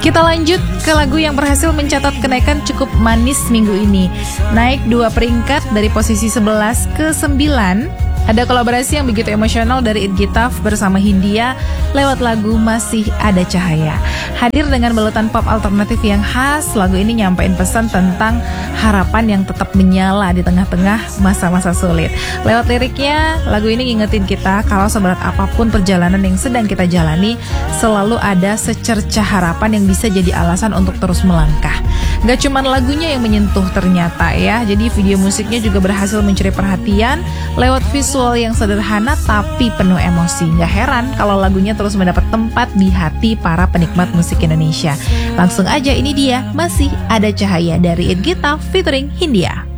Kita lanjut ke lagu yang berhasil mencatat kenaikan cukup manis minggu ini. Naik 2 peringkat dari posisi 11 ke 9. Ada kolaborasi yang begitu emosional dari It Gitaf bersama Hindia lewat lagu Masih Ada Cahaya. Hadir dengan balutan pop alternatif yang khas, lagu ini nyampein pesan tentang harapan yang tetap menyala di tengah-tengah masa-masa sulit. Lewat liriknya, lagu ini ngingetin kita kalau seberat apapun perjalanan yang sedang kita jalani, selalu ada secercah harapan yang bisa jadi alasan untuk terus melangkah. Gak cuman lagunya yang menyentuh ternyata ya, jadi video musiknya juga berhasil mencuri perhatian lewat visual yang sederhana tapi penuh emosi. Gak heran kalau lagunya terus mendapat tempat di hati para penikmat musik Indonesia. Langsung aja, ini dia Masih Ada Cahaya dari It Gitaf featuring Hindia.